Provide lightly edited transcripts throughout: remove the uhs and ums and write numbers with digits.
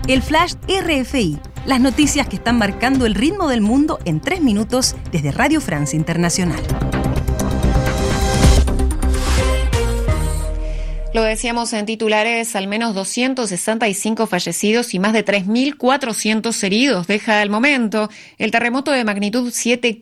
El Flash RFI, las noticias que están marcando el ritmo del mundo en 3 minutos desde Radio Francia Internacional. Lo decíamos en titulares, al menos 265 fallecidos y más de 3.400 heridos deja al momento el terremoto de magnitud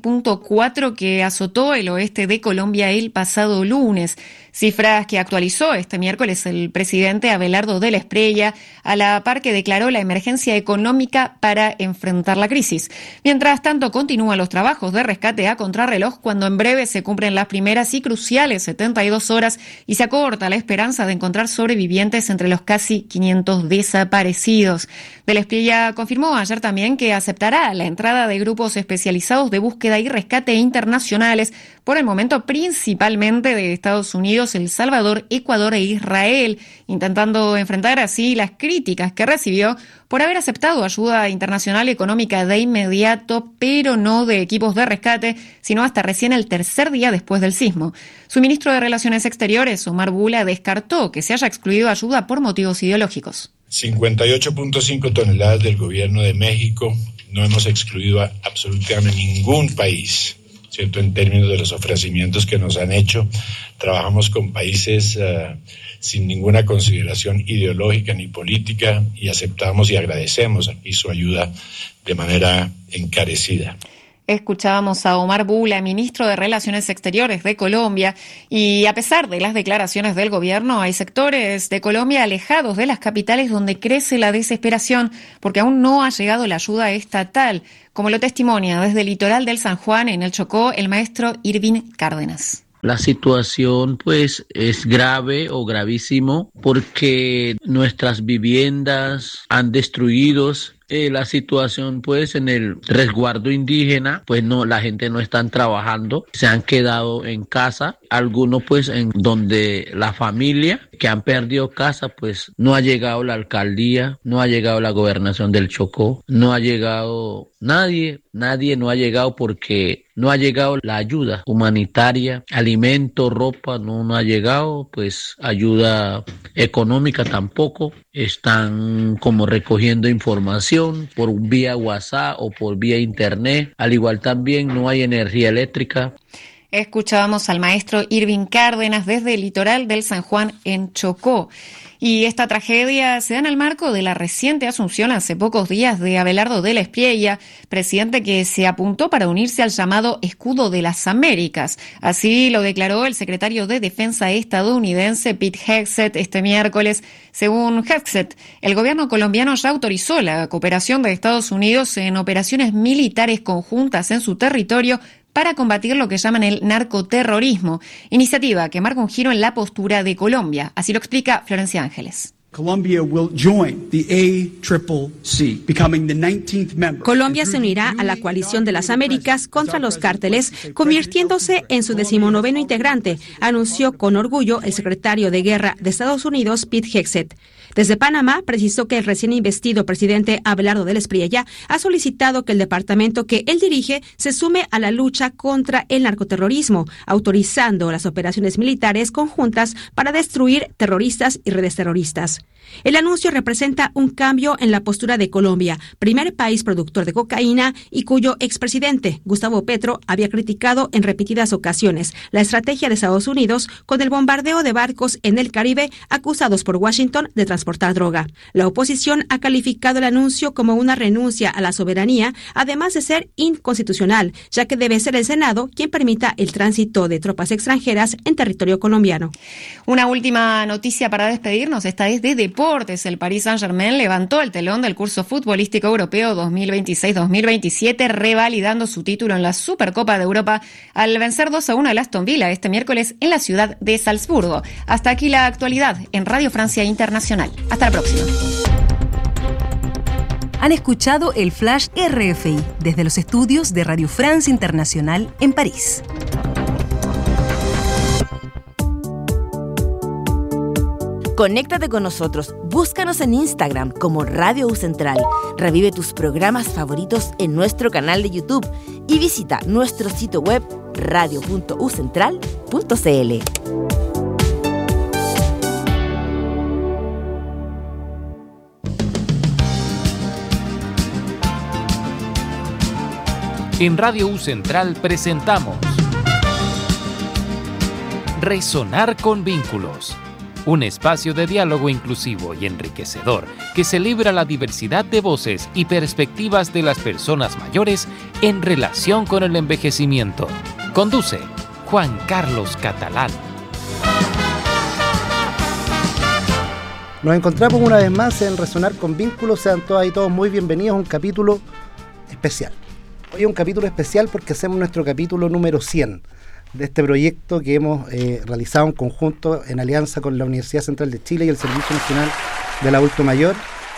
7.4 que azotó el oeste de Colombia el pasado lunes. Cifras que actualizó este miércoles el presidente Abelardo de la Espriella, a la par que declaró la emergencia económica para enfrentar la crisis. Mientras tanto, continúan los trabajos de rescate a contrarreloj cuando en breve se cumplen las primeras y cruciales 72 horas y se acorta la esperanza de encontrar sobrevivientes entre los casi 500 desaparecidos. De la Espriella confirmó ayer también que aceptará la entrada de grupos especializados de búsqueda y rescate internacionales, por el momento principalmente de Estados Unidos, El Salvador, Ecuador e Israel, intentando enfrentar así las críticas que recibió por haber aceptado ayuda internacional económica de inmediato, pero no de equipos de rescate, sino hasta recién el tercer día después del sismo. Su ministro de Relaciones Exteriores, Omar Bula, descartó que se haya excluido ayuda por motivos ideológicos. 58.5 toneladas del gobierno de México. No hemos excluido a absolutamente ningún país, ¿cierto? En términos de los ofrecimientos que nos han hecho. Trabajamos con países sin ninguna consideración ideológica ni política y aceptamos y agradecemos aquí su ayuda de manera encarecida. Escuchábamos a Omar Bula, ministro de Relaciones Exteriores de Colombia, y a pesar de las declaraciones del gobierno, hay sectores de Colombia alejados de las capitales donde crece la desesperación porque aún no ha llegado la ayuda estatal, como lo testimonia desde el litoral del San Juan, en el Chocó, el maestro Irving Cárdenas. La situación pues es grave o gravísimo porque nuestras viviendas han destruidos. La situación pues en el resguardo indígena, pues no, la gente no están trabajando, se han quedado en casa, algunos pues en donde la familia que han perdido casa, pues no ha llegado la alcaldía, no ha llegado la gobernación del Chocó, no ha llegado nadie no ha llegado porque no ha llegado la ayuda humanitaria, alimento, ropa, no ha llegado, pues ayuda económica tampoco, están como recogiendo información por vía WhatsApp o por vía internet, al igual también no hay energía eléctrica. Escuchábamos al maestro Irving Cárdenas desde el litoral del San Juan en Chocó. Y esta tragedia se da en el marco de la reciente asunción hace pocos días de Abelardo de la Espriella, presidente que se apuntó para unirse al llamado Escudo de las Américas. Así lo declaró el secretario de Defensa estadounidense Pete Hegseth este miércoles. Según Hegseth, el gobierno colombiano ya autorizó la cooperación de Estados Unidos en operaciones militares conjuntas en su territorio para combatir lo que llaman el narcoterrorismo, iniciativa que marca un giro en la postura de Colombia. Así lo explica Florencia Ángeles. Colombia se unirá a la coalición de las Américas contra los cárteles, convirtiéndose en su 19º integrante, anunció con orgullo el secretario de Guerra de Estados Unidos, Pete Hegseth. Desde Panamá, precisó que el recién investido presidente Abelardo de la Espriella ha solicitado que el departamento que él dirige se sume a la lucha contra el narcoterrorismo, autorizando las operaciones militares conjuntas para destruir terroristas y redes terroristas. El anuncio representa un cambio en la postura de Colombia, primer país productor de cocaína y cuyo expresidente, Gustavo Petro, había criticado en repetidas ocasiones la estrategia de Estados Unidos con el bombardeo de barcos en el Caribe acusados por Washington de transportar droga. La oposición ha calificado el anuncio como una renuncia a la soberanía, además de ser inconstitucional, ya que debe ser el Senado quien permita el tránsito de tropas extranjeras en territorio colombiano. Una última noticia para despedirnos, esta es de deportes. El Paris Saint-Germain levantó el telón del curso futbolístico europeo 2026-2027, revalidando su título en la Supercopa de Europa al vencer 2-1 al Aston Villa este miércoles en la ciudad de Salzburgo. Hasta aquí la actualidad en Radio Francia Internacional. Hasta la próxima. Han escuchado el Flash RFI desde los estudios de Radio Francia Internacional en París. Conéctate con nosotros, búscanos en Instagram como Radio U Central, revive tus programas favoritos en nuestro canal de YouTube y visita nuestro sitio web radio.ucentral.cl. En Radio U Central presentamos Resonar con Vínculos, un espacio de diálogo inclusivo y enriquecedor que celebra la diversidad de voces y perspectivas de las personas mayores en relación con el envejecimiento. Conduce Juan Carlos Catalán. Nos encontramos una vez más en Resonar con Vínculos. Sean todas y todos muy bienvenidos a un capítulo especial. Hoy es un capítulo especial porque hacemos nuestro capítulo número 100 de este proyecto que hemos realizado en conjunto en alianza con la Universidad Central de Chile y el Servicio Nacional del Adulto Mayor.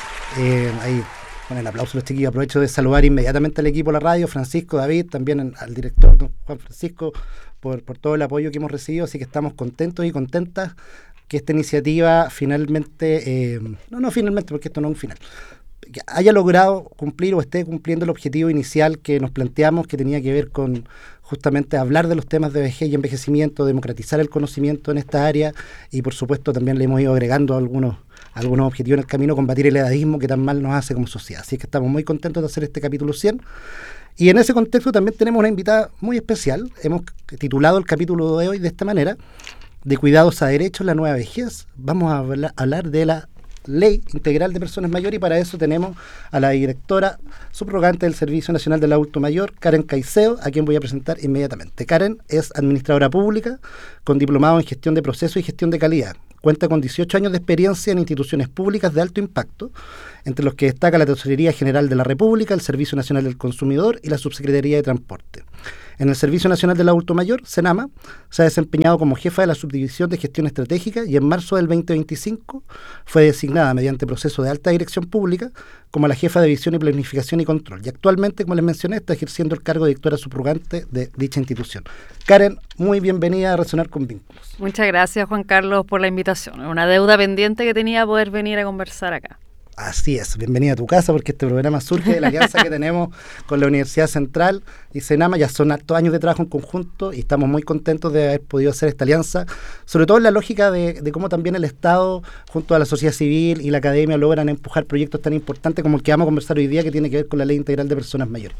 Ahí con el aplauso los chiquillos, aprovecho de saludar inmediatamente al equipo de la radio, Francisco, David, también al director don Juan Francisco, por todo el apoyo que hemos recibido, así que estamos contentos y contentas que esta iniciativa finalmente, no finalmente, porque esto no es un final, que haya logrado cumplir o esté cumpliendo el objetivo inicial que nos planteamos, que tenía que ver con justamente hablar de los temas de vejez y envejecimiento, democratizar el conocimiento en esta área y por supuesto también le hemos ido agregando algunos objetivos en el camino, combatir el edadismo que tan mal nos hace como sociedad. Así que estamos muy contentos de hacer este capítulo 100. Y en ese contexto también tenemos una invitada muy especial. Hemos titulado el capítulo de hoy de esta manera: de cuidados a derechos, la nueva vejez. Vamos a hablar de la Ley Integral de Personas Mayores, y para eso tenemos a la directora subrogante del Servicio Nacional del Adulto Mayor, Karen Caicedo, a quien voy a presentar inmediatamente. Karen es administradora pública con diplomado en gestión de procesos y gestión de calidad. Cuenta con 18 años de experiencia en instituciones públicas de alto impacto, entre los que destaca la Tesorería General de la República, el Servicio Nacional del Consumidor y la Subsecretaría de Transporte. En el Servicio Nacional del Adulto Mayor, SENAMA, se ha desempeñado como jefa de la Subdivisión de Gestión Estratégica y en marzo del 2025 fue designada mediante proceso de alta dirección pública como la jefa de Visión y Planificación y Control. Y actualmente, como les mencioné, está ejerciendo el cargo de directora subrogante de dicha institución. Karen, muy bienvenida a Resonar con Vínculos. Muchas gracias, Juan Carlos, por la invitación. Es una deuda pendiente que tenía poder venir a conversar acá. Así es, bienvenida a tu casa, porque este programa surge de la alianza que tenemos con la Universidad Central y SENAMA. Ya son hartos años de trabajo en conjunto y estamos muy contentos de haber podido hacer esta alianza, sobre todo en la lógica de cómo también el Estado, junto a la sociedad civil y la academia, logran empujar proyectos tan importantes como el que vamos a conversar hoy día, que tiene que ver con la Ley Integral de Personas Mayores.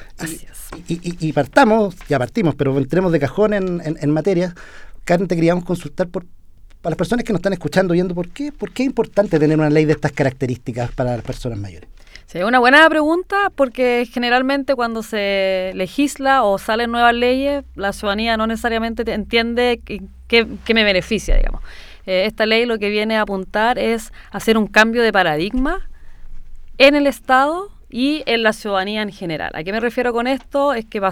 Y partimos, pero entremos de cajón en materia. Karen, te queríamos consultar para las personas que nos están escuchando, viendo, ¿por qué es importante tener una ley de estas características para las personas mayores? Sí, es una buena pregunta, porque generalmente cuando se legisla o salen nuevas leyes, la ciudadanía no necesariamente entiende qué me beneficia, digamos. Esta ley lo que viene a apuntar es hacer un cambio de paradigma en el Estado y en la ciudadanía en general. ¿A qué me refiero con esto? Es que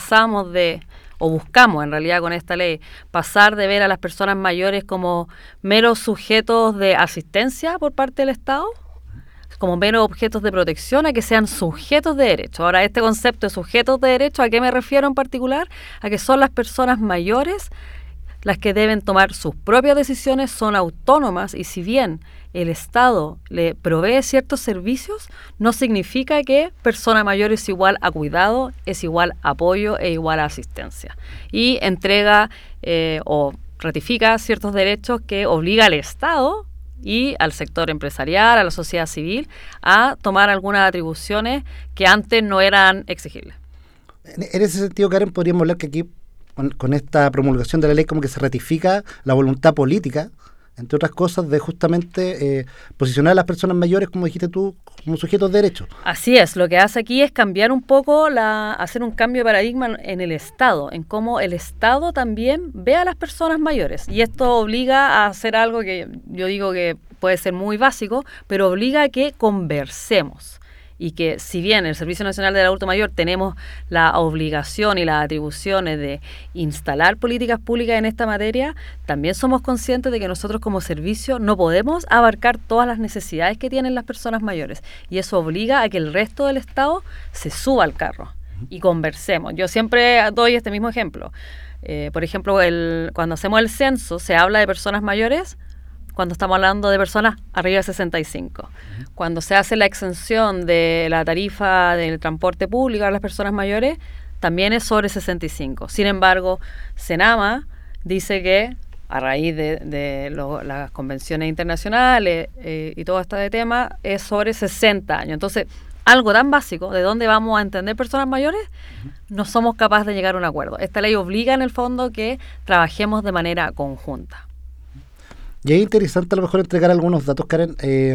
buscamos en realidad con esta ley pasar de ver a las personas mayores como meros sujetos de asistencia por parte del Estado, como meros objetos de protección, a que sean sujetos de derecho. Ahora, este concepto de sujetos de derecho, ¿a qué me refiero en particular? A que son las personas mayores las que deben tomar sus propias decisiones, son autónomas, y si bien el Estado le provee ciertos servicios, no significa que persona mayor es igual a cuidado, es igual a apoyo e igual a asistencia. Y entrega o ratifica ciertos derechos que obliga al Estado y al sector empresarial, a la sociedad civil, a tomar algunas atribuciones que antes no eran exigibles. En ese sentido, Karen, podríamos hablar que aquí, con esta promulgación de la ley, como que se ratifica la voluntad política, entre otras cosas, de justamente posicionar a las personas mayores, como dijiste tú, como sujetos de derecho. Así es, lo que hace aquí es cambiar un poco, hacer un cambio de paradigma en el Estado, en cómo el Estado también ve a las personas mayores. Y esto obliga a hacer algo que yo digo que puede ser muy básico, pero obliga a que conversemos. Y que si bien en el Servicio Nacional del Adulto Mayor tenemos la obligación y las atribuciones de instalar políticas públicas en esta materia, también somos conscientes de que nosotros como servicio no podemos abarcar todas las necesidades que tienen las personas mayores, y eso obliga a que el resto del Estado se suba al carro y conversemos. Yo siempre doy este mismo ejemplo. Por ejemplo, cuando hacemos el censo se habla de personas mayores cuando estamos hablando de personas arriba de 65. Cuando se hace la exención de la tarifa del transporte público a las personas mayores, también es sobre 65. Sin embargo, SENAMA dice que a raíz de las convenciones internacionales y todo este tema, es sobre 60 años. Entonces, algo tan básico, de dónde vamos a entender personas mayores, no somos capaces de llegar a un acuerdo. Esta ley obliga en el fondo que trabajemos de manera conjunta. Y es interesante a lo mejor entregar algunos datos, Karen,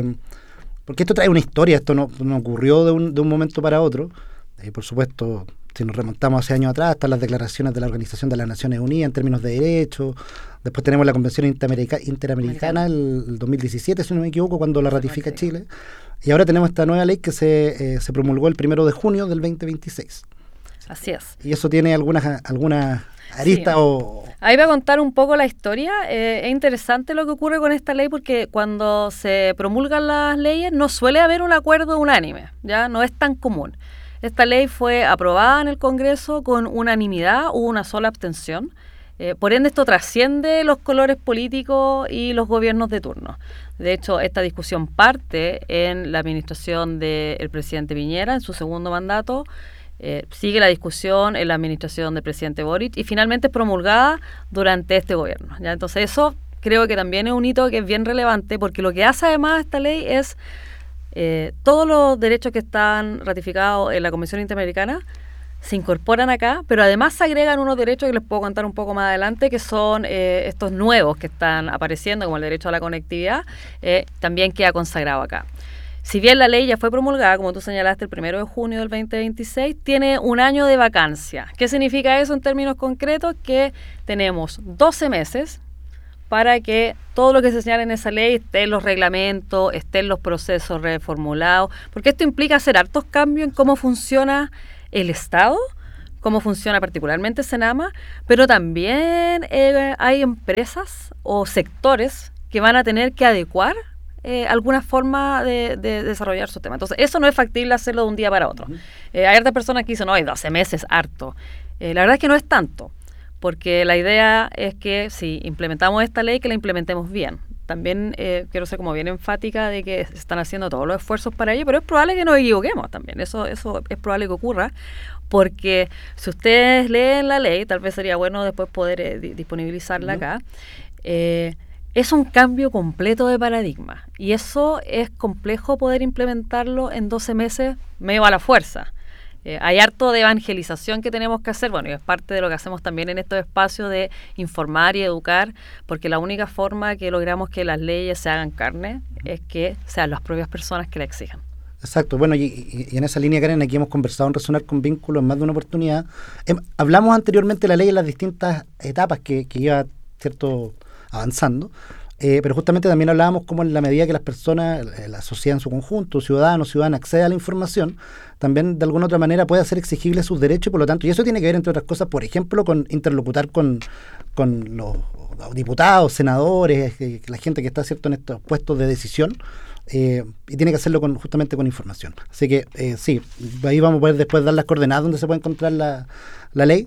porque esto trae una historia, esto no ocurrió de un momento para otro. Por supuesto, si nos remontamos hace años atrás, están las declaraciones de la Organización de las Naciones Unidas en términos de derechos. Después tenemos la Convención Interamericana el 2017, si no me equivoco, cuando la ratifica Chile. Y ahora tenemos esta nueva ley que se promulgó el 1 de junio del 2026. Así es. Y eso tiene algunas aristas o... Ahí voy a contar un poco la historia. Es interesante lo que ocurre con esta ley porque cuando se promulgan las leyes no suele haber un acuerdo unánime, ya no es tan común. Esta ley fue aprobada en el Congreso con unanimidad, hubo una sola abstención. Por ende, esto trasciende los colores políticos y los gobiernos de turno. De hecho, esta discusión parte en la administración del presidente Piñera, en su segundo mandato. Sigue la discusión en la administración del presidente Boric y finalmente es promulgada durante este gobierno, ¿ya? Entonces, eso creo que también es un hito que es bien relevante porque lo que hace además esta ley es todos los derechos que están ratificados en la Convención Interamericana se incorporan acá, pero además se agregan unos derechos que les puedo contar un poco más adelante, que son estos nuevos que están apareciendo, como el derecho a la conectividad, también queda consagrado acá. Si bien la ley ya fue promulgada, como tú señalaste, el 1 de junio del 2026, tiene un año de vacancia. ¿Qué significa eso en términos concretos? Que tenemos 12 meses para que todo lo que se señala en esa ley esté en los reglamentos, esté en los procesos reformulados, porque esto implica hacer hartos cambios en cómo funciona el Estado, cómo funciona particularmente Senama, pero también hay empresas o sectores que van a tener que adecuar alguna forma de desarrollar su tema. Entonces, eso no es factible hacerlo de un día para otro. Hay hartas personas que dicen, no, 12 meses, harto. La verdad es que no es tanto, porque la idea es que si implementamos esta ley, que la implementemos bien. También quiero ser como bien enfática de que se están haciendo todos los esfuerzos para ello, pero es probable que nos equivoquemos también. Eso es probable que ocurra, porque si ustedes leen la ley, tal vez sería bueno después poder disponibilizarla acá, es un cambio completo de paradigma y eso es complejo poder implementarlo en 12 meses medio a la fuerza. Hay harto de evangelización que tenemos que hacer, bueno, y es parte de lo que hacemos también en estos espacios de informar y educar, porque la única forma que logramos que las leyes se hagan carne es que sean las propias personas que la exijan. Exacto, bueno, y en esa línea, Karen, aquí hemos conversado en Resonar con Vínculos en más de una oportunidad. Hablamos anteriormente de la ley en las distintas etapas que iba, ¿cierto?, avanzando, pero justamente también hablábamos cómo en la medida que las personas, la sociedad en su conjunto, ciudadanos, accede a la información, también de alguna otra manera puede hacer exigibles sus derechos, y por lo tanto, y eso tiene que ver, entre otras cosas, por ejemplo, con interlocutar con los diputados, senadores, la gente que está, ¿cierto?, en estos puestos de decisión, y tiene que hacerlo justamente con información. Así que sí, ahí vamos a poder después dar las coordenadas donde se puede encontrar la ley.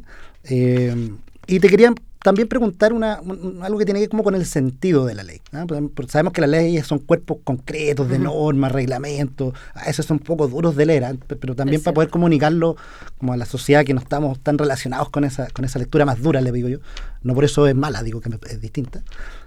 Y te quería también preguntar algo que tiene que ver como con el sentido de la ley, ¿no? Porque sabemos que las leyes son cuerpos concretos de normas, reglamentos, a veces son un poco duros de leer, pero también para poder comunicarlo como a la sociedad que no estamos tan relacionados con esa lectura más dura, le digo yo. No por eso es mala, digo que es distinta.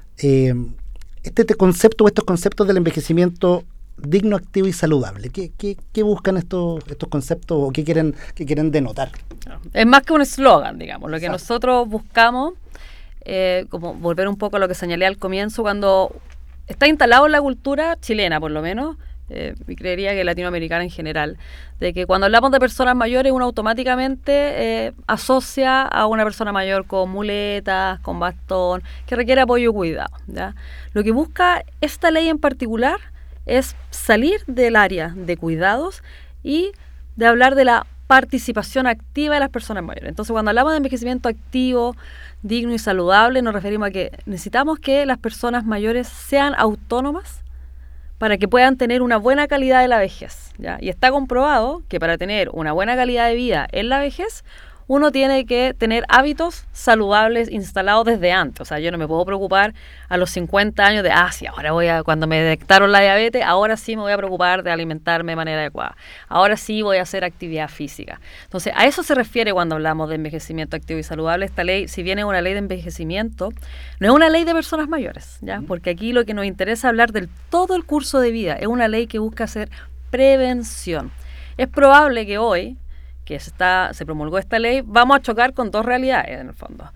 Este concepto o estos conceptos del envejecimiento digno, activo y saludable, ¿qué buscan estos conceptos o qué quieren denotar? Es más que un eslogan, digamos. Lo que nosotros buscamos, como volver un poco a lo que señalé al comienzo, cuando está instalado en la cultura chilena, por lo menos, y creería que latinoamericana en general, de que cuando hablamos de personas mayores, uno automáticamente asocia a una persona mayor con muletas, con bastón, que requiere apoyo y cuidado, ¿ya? Lo que busca esta ley en particular es salir del área de cuidados y de hablar de la participación activa de las personas mayores. Entonces, cuando hablamos de envejecimiento activo, digno y saludable, nos referimos a que necesitamos que las personas mayores sean autónomas para que puedan tener una buena calidad de la vejez, ¿ya? Y está comprobado que para tener una buena calidad de vida en la vejez, uno tiene que tener hábitos saludables instalados desde antes. O sea, yo no me puedo preocupar a los 50 años de, sí, ahora cuando me detectaron la diabetes, ahora sí me voy a preocupar de alimentarme de manera adecuada. Ahora sí voy a hacer actividad física. Entonces, a eso se refiere cuando hablamos de envejecimiento activo y saludable. Esta ley, si bien es una ley de envejecimiento, no es una ley de personas mayores, ¿ya? Porque aquí lo que nos interesa hablar del todo el curso de vida. Es una ley que busca hacer prevención. Es probable que hoy, que se promulgó esta ley, vamos a chocar con dos realidades en el fondo.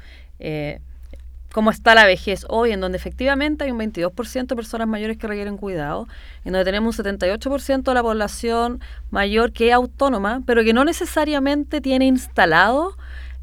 Cómo está la vejez hoy, en donde efectivamente hay un 22% de personas mayores que requieren cuidado, en donde tenemos un 78% de la población mayor que es autónoma, pero que no necesariamente tiene instalado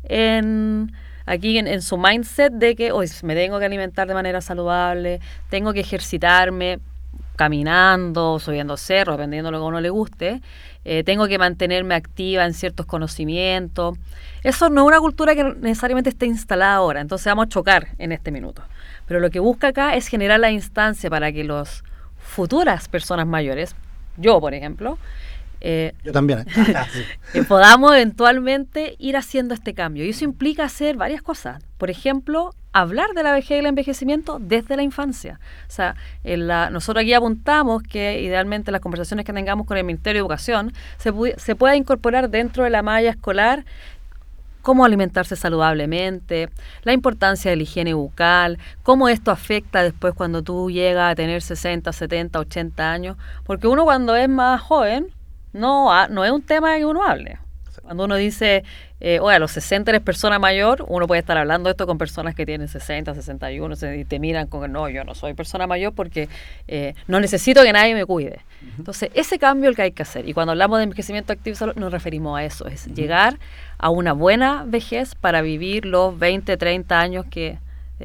en su mindset de que hoy me tengo que alimentar de manera saludable, tengo que ejercitarme caminando, subiendo cerros, dependiendo de lo que a uno le guste, tengo que mantenerme activa en ciertos conocimientos. Eso no es una cultura que necesariamente esté instalada ahora, entonces vamos a chocar en este minuto. Pero lo que busca acá es generar la instancia para que las futuras personas mayores, yo por ejemplo, yo también, podamos eventualmente ir haciendo este cambio. Y eso implica hacer varias cosas. Por ejemplo, hablar de la vejez y el envejecimiento desde la infancia. O sea, nosotros aquí apuntamos que idealmente las conversaciones que tengamos con el Ministerio de Educación se pueda incorporar dentro de la malla escolar cómo alimentarse saludablemente, la importancia de la higiene bucal, cómo esto afecta después cuando tú llegas a tener 60, 70, 80 años. Porque uno cuando es más joven no es un tema que uno hable. Cuando uno dice, oye, a los 60 eres persona mayor, uno puede estar hablando de esto con personas que tienen 60, 61, y te miran con, no, yo no soy persona mayor porque no necesito que nadie me cuide. Entonces, ese cambio es el que hay que hacer. Y cuando hablamos de envejecimiento activo, nos referimos a eso, es llegar a una buena vejez para vivir los 20, 30 años que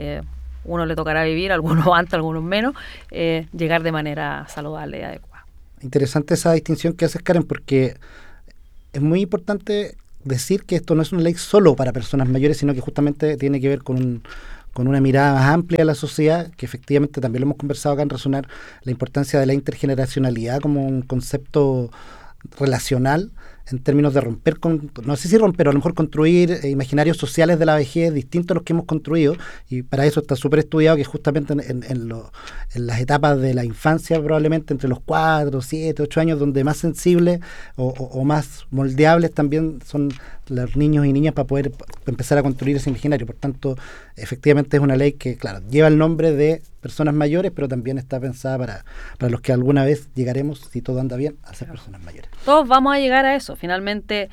uno le tocará vivir, algunos antes, algunos menos, llegar de manera saludable y adecuada. Interesante esa distinción que haces, Karen, porque es muy importante decir que esto no es una ley solo para personas mayores, sino que justamente tiene que ver con una mirada más amplia de la sociedad, que efectivamente también lo hemos conversado acá en Resonar, la importancia de la intergeneracionalidad como un concepto relacional en términos de romper, no sé si romper, o a lo mejor construir imaginarios sociales de la vejez distintos a los que hemos construido, y para eso está súper estudiado que justamente en las etapas de la infancia, probablemente entre los 4, 7, 8 años, donde más sensibles o más moldeables también son los niños y niñas para poder empezar a construir ese imaginario. Por tanto, efectivamente es una ley que, claro, lleva el nombre de personas mayores, pero también está pensada para los que alguna vez llegaremos, si todo anda bien, a ser personas mayores. Todos vamos a llegar a eso. Finalmente,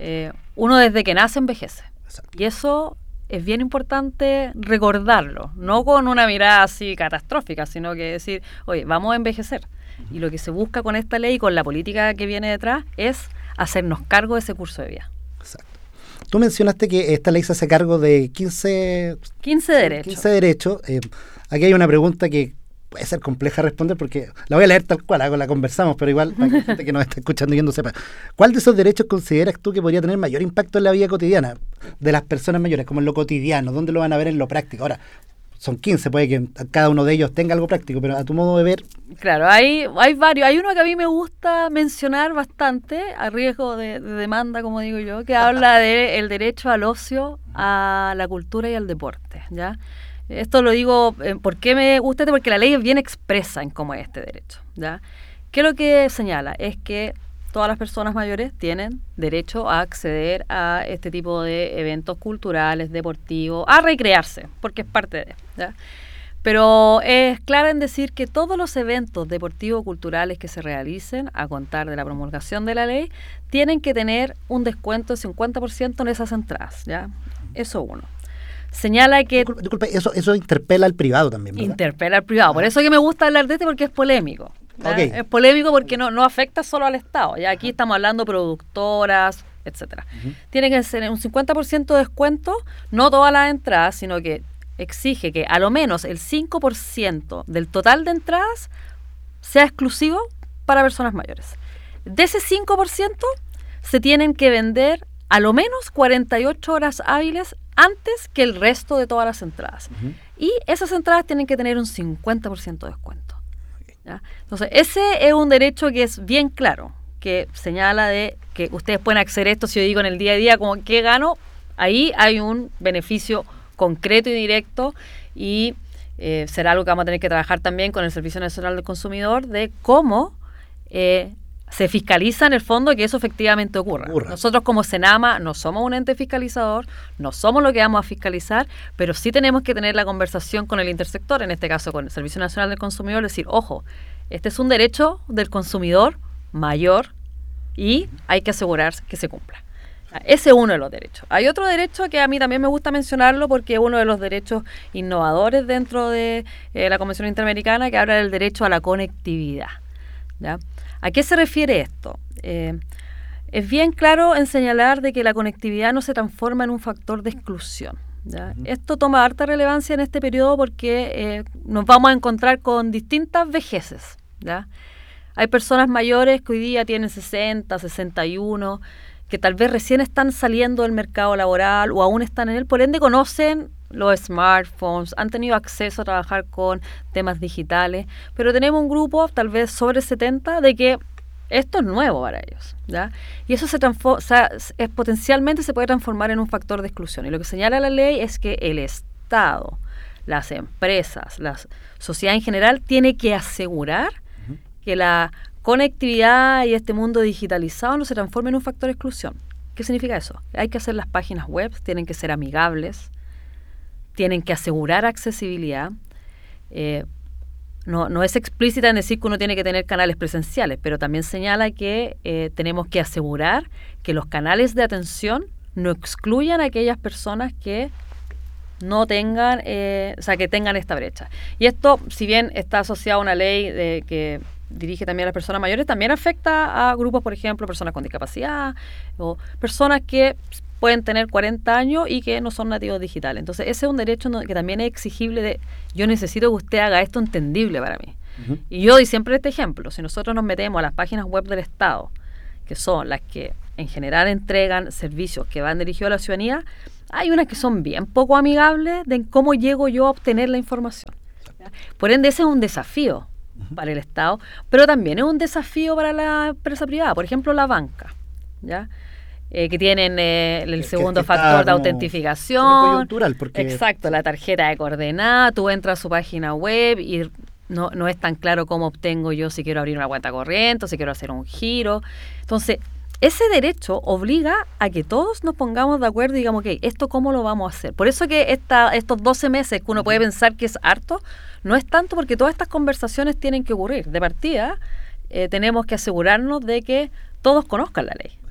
uno desde que nace envejece. Exacto. Y eso es bien importante recordarlo, no con una mirada así catastrófica, sino que decir, oye, vamos a envejecer. Y lo que se busca con esta ley y con la política que viene detrás es hacernos cargo de ese curso de vida. Exacto. Tú mencionaste que esta ley se hace cargo de 15 derechos. 15 derechos. Aquí hay una pregunta que puede ser compleja responder porque la voy a leer tal cual, la conversamos, pero igual para que la gente que nos está escuchando y viendo sepa. ¿Cuál de esos derechos consideras tú que podría tener mayor impacto en la vida cotidiana de las personas mayores, como en lo cotidiano? ¿Dónde lo van a ver en lo práctico? Ahora, son 15, puede que cada uno de ellos tenga algo práctico, pero a tu modo de ver... Claro, hay varios. Hay uno que a mí me gusta mencionar bastante, a riesgo de demanda, como digo yo, que habla del derecho al ocio, a la cultura y al deporte, ¿ya? Esto lo digo, ¿por qué me gusta este? Porque la ley es bien expresa en cómo es este derecho, ¿ya? ¿Qué es lo que señala? Es que todas las personas mayores tienen derecho a acceder a este tipo de eventos culturales, deportivos, a recrearse, porque es parte de, ¿ya? Pero es clara en decir que todos los eventos deportivos culturales que se realicen, a contar de la promulgación de la ley, tienen que tener un descuento de 50% en esas entradas, ¿ya? Eso uno. Señala que... Disculpe, eso interpela al privado también, ¿verdad? Interpela al privado. Por eso que me gusta hablar de este, porque es polémico. Okay. Es polémico porque no afecta solo al Estado. Ya aquí estamos hablando de productoras, etcétera. Tiene que ser un 50% de descuento, no todas las entradas, sino que exige que a lo menos el 5% del total de entradas sea exclusivo para personas mayores. De ese 5% se tienen que vender a lo menos 48 horas hábiles antes que el resto de todas las entradas. Y esas entradas tienen que tener un 50% de descuento. ¿Ya? Entonces, ese es un derecho que es bien claro, que señala de que ustedes pueden acceder a esto, si yo digo en el día a día, como ¿qué gano? Ahí hay un beneficio concreto y directo y será algo que vamos a tener que trabajar también con el Servicio Nacional del Consumidor de cómo se fiscaliza en el fondo que eso efectivamente ocurra. Nosotros como Senama no somos un ente fiscalizador, no somos lo que vamos a fiscalizar, pero sí tenemos que tener la conversación con el intersector, en este caso con el Servicio Nacional del Consumidor, decir, ojo, este es un derecho del consumidor mayor y hay que asegurar que se cumpla. Ese es uno de los derechos. Hay otro derecho que a mí también me gusta mencionarlo porque es uno de los derechos innovadores dentro de la Convención Interamericana, que habla del derecho a la conectividad, ¿ya? ¿A qué se refiere esto? Es bien claro en señalar de que la conectividad no se transforma en un factor de exclusión, ¿ya? Esto toma harta relevancia en este periodo porque nos vamos a encontrar con distintas vejeces, ¿ya? Hay personas mayores que hoy día tienen 60, 61, que tal vez recién están saliendo del mercado laboral o aún están en él, por ende conocen los smartphones, han tenido acceso a trabajar con temas digitales, pero tenemos un grupo tal vez sobre 70 de que esto es nuevo para ellos, ¿ya? Y eso potencialmente se puede transformar en un factor de exclusión. Y lo que señala la ley es que el Estado, las empresas, la sociedad en general tiene que asegurar que la conectividad y este mundo digitalizado no se transforme en un factor de exclusión. ¿Qué significa eso? Hay que hacer las páginas web, tienen que ser amigables, tienen que asegurar accesibilidad. No es explícita en decir que uno tiene que tener canales presenciales, pero también señala que tenemos que asegurar que los canales de atención no excluyan a aquellas personas que no tengan, que tengan esta brecha. Y esto, si bien está asociado a una ley que dirige también a las personas mayores, también afecta a grupos, por ejemplo, personas con discapacidad o personas que pueden tener 40 años y que no son nativos digitales. Entonces, ese es un derecho que también es exigible de, yo necesito que usted haga esto entendible para mí. Y yo doy siempre este ejemplo. Si nosotros nos metemos a las páginas web del Estado, que son las que en general entregan servicios que van dirigidos a la ciudadanía, hay unas que son bien poco amigables de cómo llego yo a obtener la información, ¿ya? Por ende, ese es un desafío para el Estado, pero también es un desafío para la empresa privada, por ejemplo la banca, ¿ya? Que tienen el segundo factor de autentificación, porque exacto, la tarjeta de coordenada, tú entras a su página web y no es tan claro cómo obtengo yo si quiero abrir una cuenta corriente o si quiero hacer un giro. Entonces, ese derecho obliga a que todos nos pongamos de acuerdo y digamos, ok, ¿esto cómo lo vamos a hacer? Por eso que estos 12 meses que uno puede pensar que es harto, no es tanto, porque todas estas conversaciones tienen que ocurrir. De partida, tenemos que asegurarnos de que todos conozcan la ley.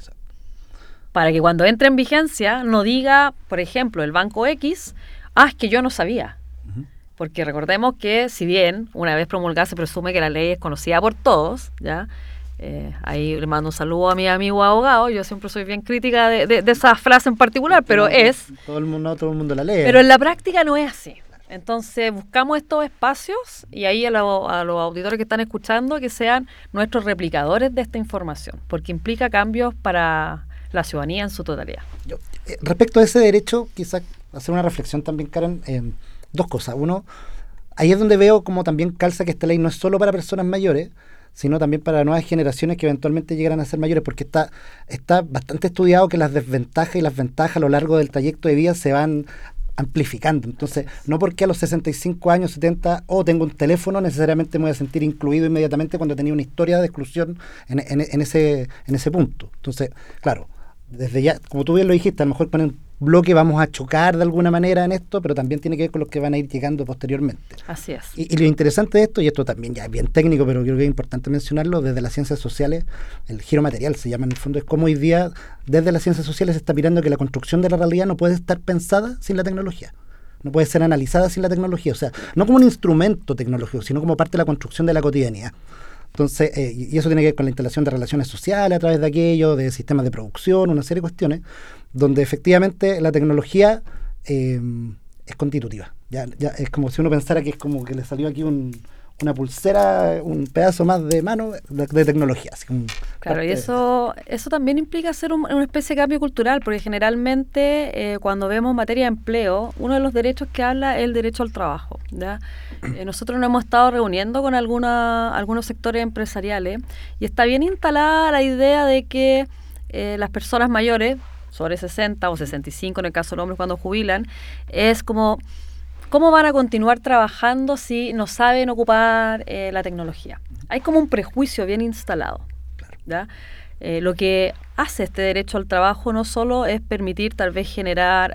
Para que cuando entre en vigencia no diga, por ejemplo, el banco X, es que yo no sabía. Porque recordemos que si bien una vez promulgada se presume que la ley es conocida por todos, ¿ya? Ahí le mando un saludo a mi amigo abogado. Yo siempre soy bien crítica de esa frase en particular, pero todo el mundo la lee. Pero en la práctica no es así. Entonces buscamos estos espacios y ahí a los auditores que están escuchando que sean nuestros replicadores de esta información, porque implica cambios para la ciudadanía en su totalidad. Respecto a ese derecho, quizás hacer una reflexión también, Karen, dos cosas. Uno, ahí es donde veo como también calza que esta ley no es solo para personas mayores, sino también para nuevas generaciones que eventualmente llegarán a ser mayores, porque está bastante estudiado que las desventajas y las ventajas a lo largo del trayecto de vida se van amplificando. Entonces, no porque a los 65 años, 70, tengo un teléfono, necesariamente me voy a sentir incluido inmediatamente cuando tenía una historia de exclusión en ese punto. Entonces, claro, desde ya, como tú bien lo dijiste, a lo mejor con el bloque vamos a chocar de alguna manera en esto, pero también tiene que ver con los que van a ir llegando posteriormente. Así es. Y lo interesante de esto, y esto también ya es bien técnico, pero creo que es importante mencionarlo, desde las ciencias sociales, el giro material se llama en el fondo, es como hoy día desde las ciencias sociales se está mirando que la construcción de la realidad no puede estar pensada sin la tecnología. No puede ser analizada sin la tecnología, o sea, no como un instrumento tecnológico, sino como parte de la construcción de la cotidianidad. Entonces, y eso tiene que ver con la instalación de relaciones sociales a través de aquello, de sistemas de producción, una serie de cuestiones, donde efectivamente la tecnología es constitutiva. Ya es como si uno pensara que es como que le salió aquí una pulsera, un pedazo más de mano de tecnología. Así como claro, y eso también implica hacer una especie de cambio cultural, porque generalmente cuando vemos materia de empleo, uno de los derechos que habla es el derecho al trabajo, ¿ya? Nosotros nos hemos estado reuniendo con algunos sectores empresariales y está bien instalada la idea de que las personas mayores, sobre 60 o 65 en el caso de los hombres cuando jubilan, es como ¿cómo van a continuar trabajando si no saben ocupar la tecnología? Hay como un prejuicio bien instalado, ¿ya? Lo que hace este derecho al trabajo no solo es permitir tal vez generar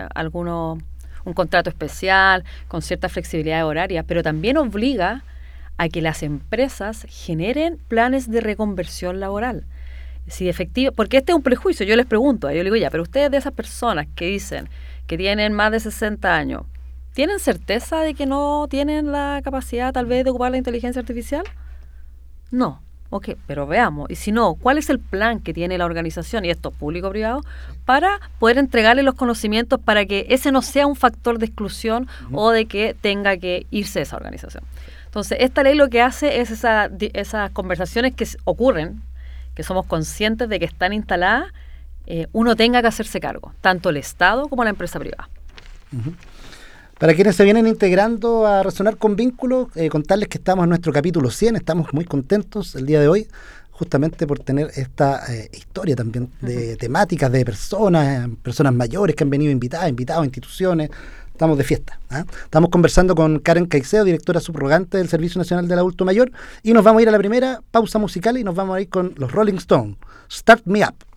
un contrato especial con cierta flexibilidad horaria, pero también obliga a que las empresas generen planes de reconversión laboral. si efectivamente, porque este es un prejuicio, yo les pregunto, yo les digo, ya, pero ustedes de esas personas que dicen que tienen más de 60 años, ¿tienen certeza de que no tienen la capacidad tal vez de ocupar la inteligencia artificial? No. Ok, pero veamos, y si no, ¿cuál es el plan que tiene la organización, y esto público-privado, para poder entregarle los conocimientos para que ese no sea un factor de exclusión o de que tenga que irse esa organización? Entonces, esta ley lo que hace es esas conversaciones que ocurren, que somos conscientes de que están instaladas, uno tenga que hacerse cargo, tanto el Estado como la empresa privada. Para quienes se vienen integrando a Resonar con Vínculos, contarles que estamos en nuestro capítulo 100, estamos muy contentos el día de hoy, justamente por tener esta historia también de temáticas de personas mayores que han venido invitados, instituciones. Estamos de fiesta. Estamos conversando con Karen Caicedo, directora subrogante del Servicio Nacional del Adulto Mayor, y nos vamos a ir a la primera pausa musical y nos vamos a ir con los Rolling Stones, Start Me Up.